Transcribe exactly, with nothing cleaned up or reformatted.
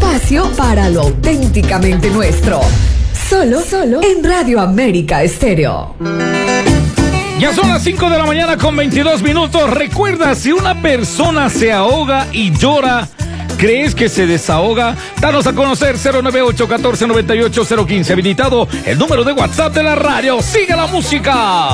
espacio para lo auténticamente nuestro. Solo, solo en Radio América Estéreo. Ya son las cinco de la mañana con veintidós minutos. Recuerda, si una persona se ahoga y llora, ¿crees que se desahoga? Danos a conocer cero nueve ocho, uno cuatro, nueve ocho cero uno cinco. Habilitado el número de WhatsApp de la radio. ¡Sigue la música!